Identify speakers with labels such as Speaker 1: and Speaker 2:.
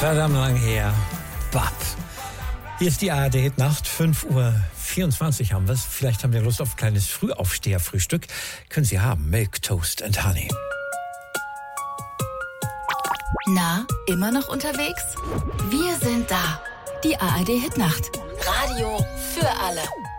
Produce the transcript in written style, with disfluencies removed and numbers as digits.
Speaker 1: Verdammt lang her. Bap. Hier ist die ARD-Hit-Nacht, 5:24 Uhr haben wir es. Vielleicht haben wir Lust auf ein kleines Frühaufsteher-Frühstück. Können Sie haben. Milk, Toast and Honey.
Speaker 2: Na, immer noch unterwegs? Wir sind da. Die ARD-Hit-Nacht. Radio für alle.